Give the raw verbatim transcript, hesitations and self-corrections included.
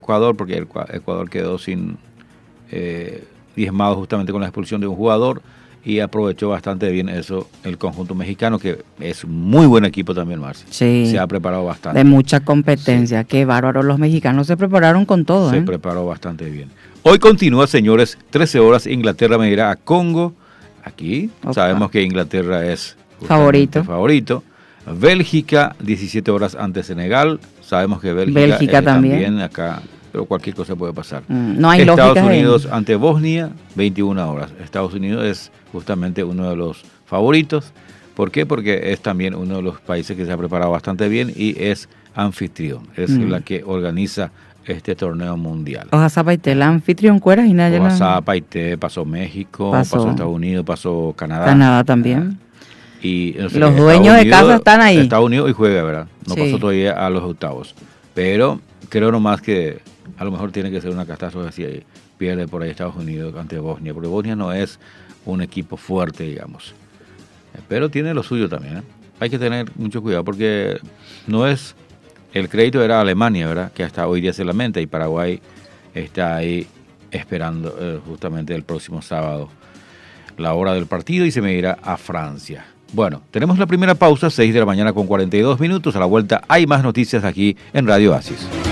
Ecuador, porque el Ecuador quedó sin eh, diezmado justamente con la expulsión de un jugador y aprovechó bastante bien eso el conjunto mexicano, que es muy buen equipo también, Marcia. Sí, se ha preparado bastante. De mucha competencia, sí. Qué bárbaro, los mexicanos se prepararon con todo. Se ¿eh? preparó bastante bien. Hoy continúa, señores, trece horas, Inglaterra medirá a Congo. Aquí Opa. sabemos que Inglaterra es favorito. favorito. Bélgica, diecisiete horas ante Senegal. Sabemos que Bélgica, Bélgica eh, también. también acá, pero cualquier cosa puede pasar. Mm, no hay Estados lógica Unidos en... ante Bosnia, veintiuna horas. Estados Unidos es justamente uno de los favoritos. ¿Por qué? Porque es también uno de los países que se ha preparado bastante bien y es anfitrión. Es mm. la que organiza este torneo mundial. Oja Zapaité, el anfitrión cueras y nadie. Oja Zapaité, pasó México, pasó. pasó Estados Unidos, pasó Canadá. Canadá también. Y no sé, los dueños de casa están ahí. Estados Unidos y juega, ¿verdad? No sí. pasó todavía a los octavos. Pero creo nomás que a lo mejor tiene que ser una catástrofe si pierde por ahí Estados Unidos ante Bosnia, porque Bosnia no es un equipo fuerte, digamos. Pero tiene lo suyo también, ¿eh? Hay que tener mucho cuidado porque no es... El crédito era Alemania, ¿verdad? Que hasta hoy día se lamenta, y Paraguay está ahí esperando eh, justamente el próximo sábado la hora del partido y se medirá a Francia. Bueno, tenemos la primera pausa, seis de la mañana con cuarenta y dos minutos. A la vuelta hay más noticias aquí en Radio Oasis.